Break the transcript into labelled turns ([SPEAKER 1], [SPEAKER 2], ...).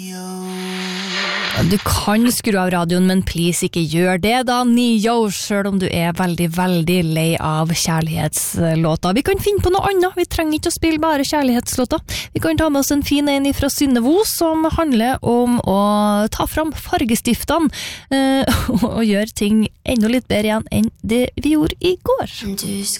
[SPEAKER 1] Du kan skru av radioen, men please ikke gjør det da, Neo, selv om du veldig, veldig lei av kjærlighetslåter. Vi kan finne på noe annet, vi trenger ikke å spille bare kjærlighetslåter. Vi kan ta med oss en fin en fra Synnevo, som handler om å ta fram fargestiftene og gjøre ting enda litt bedre igjen enn det vi gjorde i går.
[SPEAKER 2] Du